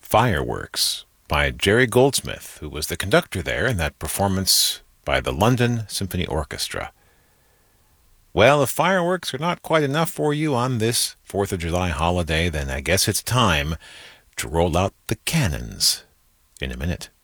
Fireworks by Jerry Goldsmith, who was the conductor there in that performance by the London Symphony Orchestra. Well, if fireworks are not quite enough for you on this 4th of July holiday, then I guess it's time to roll out the cannons in a minute.